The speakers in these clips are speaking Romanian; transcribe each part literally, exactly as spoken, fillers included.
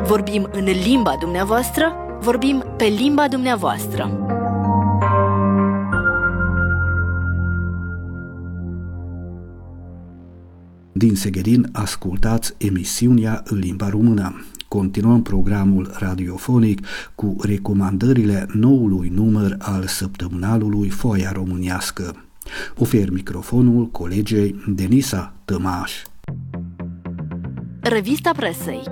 Vorbim în limba dumneavoastră, vorbim pe limba dumneavoastră. Din Seghedin ascultați emisiunea în limba română. Continuăm programul radiofonic cu recomandările noului număr al săptămânalului Foaia Românească. Ofer microfonul colegei Denisa Tămaș. Revista presei.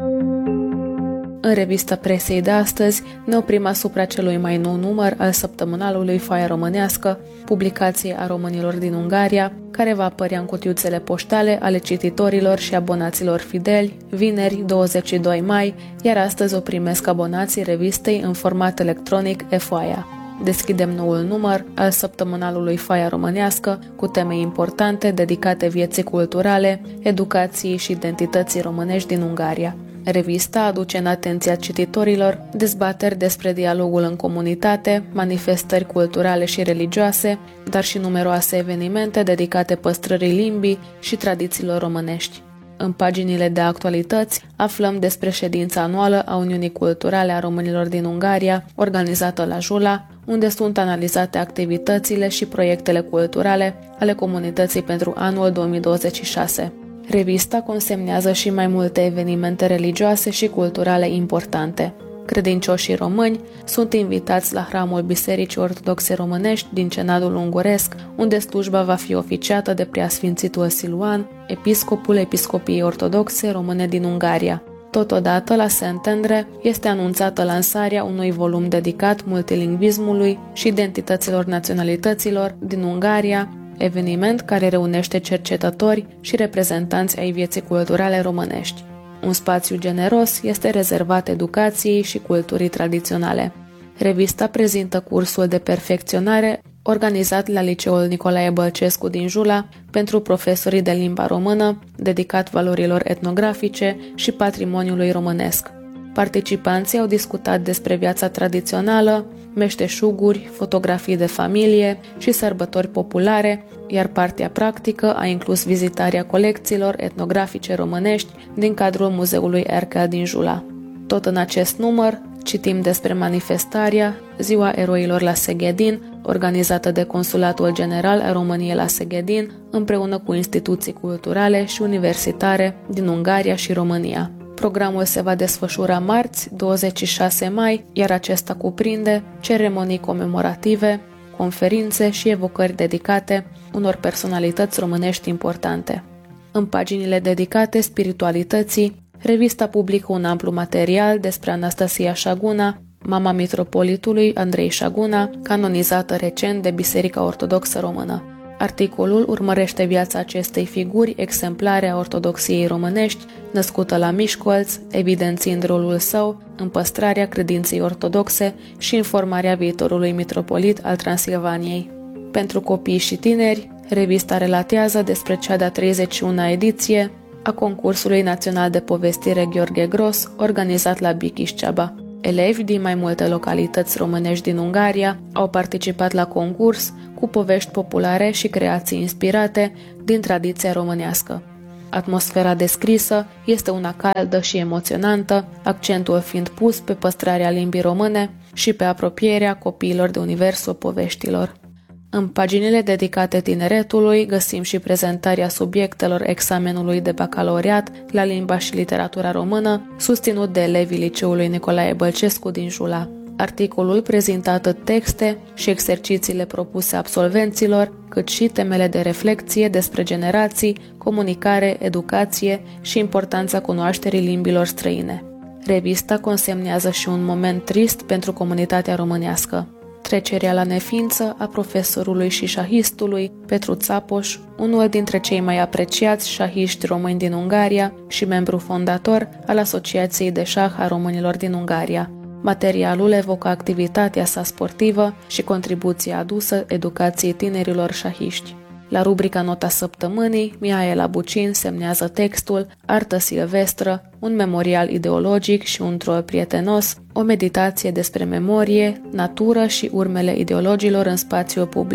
În revista presei de astăzi ne oprim asupra celui mai nou număr al săptămânalului Foaia Românească, publicație a românilor din Ungaria, care va apărea în cutiuțele poștale ale cititorilor și abonaților fideli, vineri douăzeci și doi mai, iar astăzi o primesc abonații revistei în format electronic e-foaia. Deschidem noul număr al săptămânalului Foaia Românească cu teme importante dedicate vieții culturale, educației și identității românești din Ungaria. Revista aduce în atenția cititorilor dezbateri despre dialogul în comunitate, manifestări culturale și religioase, dar și numeroase evenimente dedicate păstrării limbii și tradițiilor românești. În paginile de actualități aflăm despre ședința anuală a Uniunii Culturale a Românilor din Ungaria, organizată la Jula, unde sunt analizate activitățile și proiectele culturale ale comunității pentru anul două mii douăzeci și șase. Revista consemnează și mai multe evenimente religioase și culturale importante. Credincioșii români sunt invitați la hramul Bisericii Ortodoxe Românești din Cenadul Unguresc, unde slujba va fi oficiată de Preasfințitul Siluan, episcopul Episcopiei Ortodoxe Române din Ungaria. Totodată, la Szentendre este anunțată lansarea unui volum dedicat multilingvismului și identităților naționalităților din Ungaria, eveniment care reunește cercetători și reprezentanți ai vieții culturale românești. Un spațiu generos este rezervat educației și culturii tradiționale. Revista prezintă cursul de perfecționare organizat la Liceul Nicolae Bălcescu din Jula pentru profesorii de limba română, dedicat valorilor etnografice și patrimoniului românesc. Participanții au discutat despre viața tradițională, meșteșuguri, fotografii de familie și sărbători populare, iar partea practică a inclus vizitarea colecțiilor etnografice românești din cadrul Muzeului Erkel din Jula. Tot în acest număr citim despre manifestarea Ziua Eroilor la Seghedin, organizată de Consulatul General al României la Seghedin, împreună cu instituții culturale și universitare din Ungaria și România. Programul se va desfășura marți, douăzeci și șase mai, iar acesta cuprinde ceremonii comemorative, conferințe și evocări dedicate unor personalități românești importante. În paginile dedicate spiritualității, revista publică un amplu material despre Anastasia Șaguna, mama mitropolitului Andrei Șaguna, canonizată recent de Biserica Ortodoxă Română. Articolul urmărește viața acestei figuri exemplare a ortodoxiei românești, născută la Miskolc, evidențiind rolul său în păstrarea credinței ortodoxe și în formarea viitorului mitropolit al Transilvaniei. Pentru copii și tineri, revista relatează despre cea de-a treizeci și una ediție a concursului național de povestire Gheorghe Gros, organizat la Bikișceaba. Elevi din mai multe localități românești din Ungaria au participat la concurs cu povești populare și creații inspirate din tradiția românească. Atmosfera descrisă este una caldă și emoționantă, accentul fiind pus pe păstrarea limbii române și pe apropierea copiilor de universul poveștilor. În paginile dedicate tineretului găsim și prezentarea subiectelor examenului de bacalaureat la limba și literatura română, susținut de elevii Liceului Nicolae Bălcescu din Jula. Articolul prezintă atât texte și exercițiile propuse absolvenților, cât și temele de reflecție despre generații, comunicare, educație și importanța cunoașterii limbilor străine. Revista consemnează și un moment trist pentru comunitatea românească. Trecerea la neființă a profesorului și șahistului Petru Țapoș, unul dintre cei mai apreciați șahiști români din Ungaria și membru fondator al Asociației de Șah a Românilor din Ungaria. Materialul evocă activitatea sa sportivă și contribuția adusă educației tinerilor șahiști. La rubrica Nota Săptămânii, Mihaela Bucin semnează textul Artă silvestră, un memorial ideologic și un trol prietenos, o meditație despre memorie, natură și urmele ideologilor în spațiul public.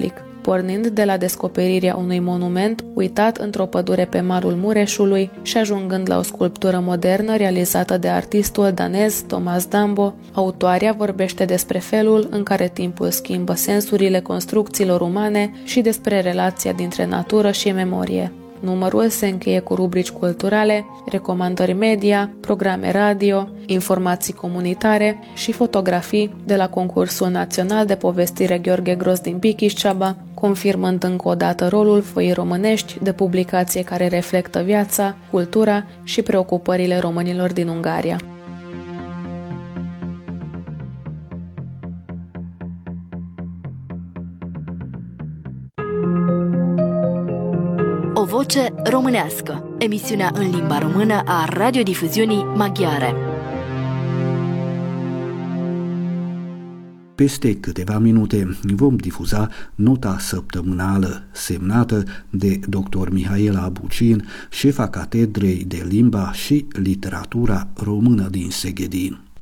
pornind de la descoperirea unui monument uitat într-o pădure pe malul Mureșului și ajungând la o sculptură modernă realizată de artistul danez Thomas Dambo. Autoarea vorbește despre felul în care timpul schimbă sensurile construcțiilor umane și despre relația dintre natură și memorie. Numărul se încheie cu rubrici culturale, recomandări media, programe radio, informații comunitare și fotografii de la concursul național de povestire Gheorghe Gros din Pichișceaba, confirmând încă o dată rolul Foii Românești de publicație care reflectă viața, cultura și preocupările românilor din Ungaria. O voce românească, emisiunea în limba română a radiodifuziunii maghiare. Peste câteva minute vom difuza nota săptămânală semnată de doctor Mihaela Bucin, șefa Catedrei de Limba și Literatura Română din Seghedin.